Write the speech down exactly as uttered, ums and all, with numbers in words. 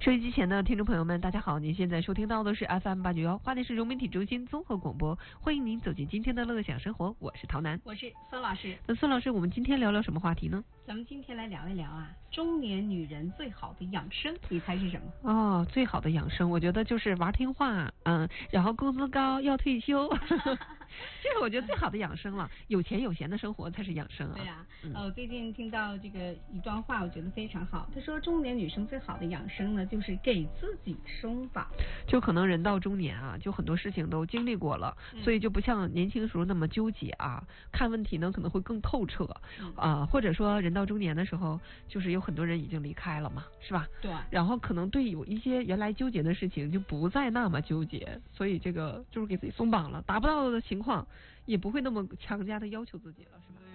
收音机前的听众朋友们，大家好！您现在收听到的是 F M 八九幺，花莲市融媒体中心综合广播，欢迎您走进今天的乐享生活，我是陶楠， 我是孙老师。 那孙老师，我们今天聊聊什么话题呢？ 咱们今天来聊一聊啊，中年女人最好的养生，你猜是什么？ 哦，最好的养生，我觉得就是玩听话，嗯，然后工资高，要退休，这是我觉得最好的养生了。有钱有闲的生活才是养生啊。 对呀、啊，嗯、呃，最近听到这个一段话，我觉得非常好。他说，中年女生最好的养生呢，就是给自己生吧。 就可能人到中年啊，就很多事情都经历过了，嗯、所以就不像年轻时候那么纠结啊，看问题呢可能会更透彻啊、嗯呃，或者说人到中年的时候，就是有很多人已经离开了嘛，是吧？ 对。 然后可能对有一些原来纠结的事情就不再那么纠结，所以这个就是给自己松绑了，达不到的情况也不会那么强加的要求自己了，是吧？